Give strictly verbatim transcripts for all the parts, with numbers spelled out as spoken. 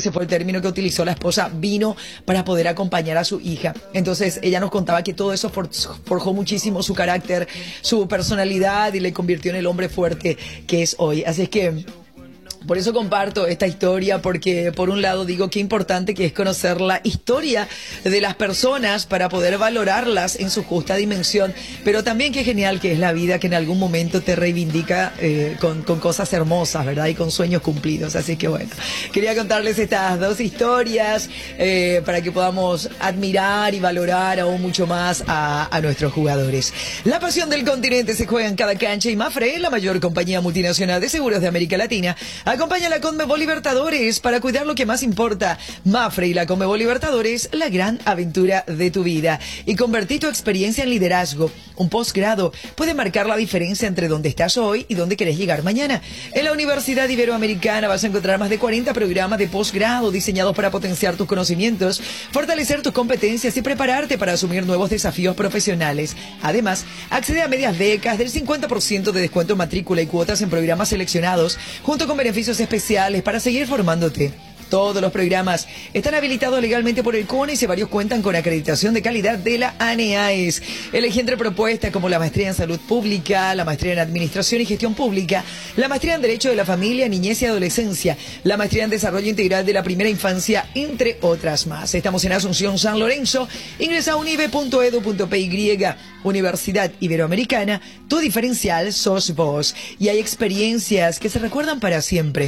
ese fue el término que utilizó la esposa, vino para poder acompañar a su hija. Entonces ella nos contaba que todo eso for, forjó muchísimo su carácter, su personalidad y le convirtió en el hombre fuerte que es hoy. Así es que por eso comparto esta historia, porque por un lado digo qué importante que es conocer la historia de las personas para poder valorarlas en su justa dimensión, pero también qué genial que es la vida, que en algún momento te reivindica eh, con, con cosas hermosas, ¿verdad? Y con sueños cumplidos. Así que bueno, quería contarles estas dos historias eh, para que podamos admirar y valorar aún mucho más a, a nuestros jugadores. La pasión del continente se juega en cada cancha y Mapfre, la mayor compañía multinacional de seguros de América Latina, acompaña a la Conmebol Libertadores para cuidar lo que más importa. Mapfre y la Conmebol Libertadores, la gran aventura de tu vida. Y convertí tu experiencia en liderazgo. Un posgrado puede marcar la diferencia entre dónde estás hoy y dónde querés llegar mañana. En la Universidad Iberoamericana vas a encontrar más de cuarenta programas de posgrado diseñados para potenciar tus conocimientos, fortalecer tus competencias y prepararte para asumir nuevos desafíos profesionales. Además, accede a medias becas del cincuenta por ciento de descuento en matrícula y cuotas en programas seleccionados, junto con beneficios especiales para seguir formándote. Todos los programas están habilitados legalmente por el CONES y varios cuentan con acreditación de calidad de la ANEAES. Elegí entre propuestas como la maestría en salud pública, la maestría en administración y gestión pública, la maestría en derecho de la familia, niñez y adolescencia, la maestría en desarrollo integral de la primera infancia, entre otras más. Estamos en Asunción, San Lorenzo. Ingresa a unive punto edu punto pe y. Universidad Iberoamericana, tu diferencial sos vos. Y hay experiencias que se recuerdan para siempre.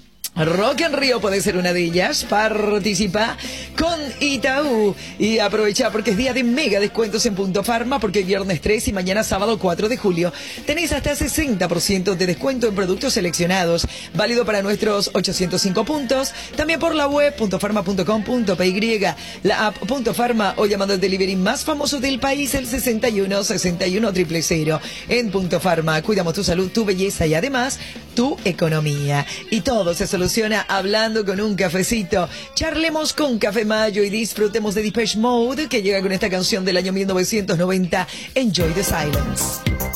Rock en Río puede ser una de ellas. Participa con Itaú y aprovecha porque es día de mega descuentos en Punto Farma, porque viernes tres y mañana sábado cuatro de julio tenéis hasta sesenta por ciento de descuento en productos seleccionados, válido para nuestros ochocientos cinco puntos, también por la web punto farma punto com punto pe, la app Punto Farma o llamando al delivery más famoso del país, el sesenta y uno sesenta y uno cero cero cero. En Punto Farma cuidamos tu salud, tu belleza y además tu economía. Y todo se soluciona hablando con un cafecito. Charlemos con Café Mayo y disfrutemos de Depeche Mode, que llega con esta canción del año mil novecientos noventa, Enjoy the Silence.